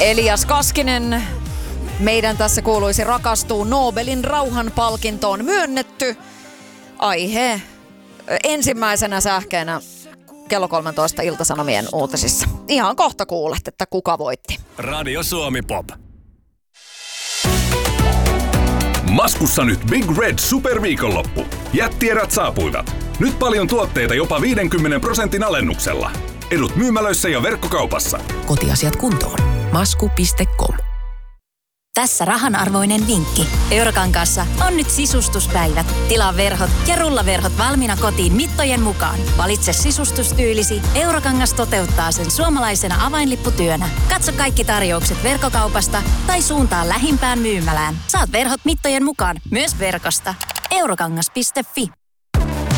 Elias Kaskinen, meidän tässä kuuluisi rakastuu Nobelin rauhanpalkintoon myönnetty. Aihe ensimmäisenä sähkeenä kello 13 Ilta-Sanomien uutisissa. Ihan kohta kuulet, että kuka voitti. Radio Suomi Pop. Maskussa nyt Big Red Superviikonloppu. Jättierät saapuivat. Nyt paljon tuotteita jopa 50% alennuksella. Edut myymälöissä ja verkkokaupassa. Kotiasiat kuntoon. Masku.com. Tässä rahanarvoinen vinkki. Eurokankaassa on nyt sisustuspäivät. Tilaa verhot ja rullaverhot valmiina kotiin mittojen mukaan. Valitse sisustustyylisi. Eurokangas toteuttaa sen suomalaisena avainlipputyönä. Katso kaikki tarjoukset verkkokaupasta tai suuntaa lähimpään myymälään. Saat verhot mittojen mukaan myös verkosta. Eurokangas.fi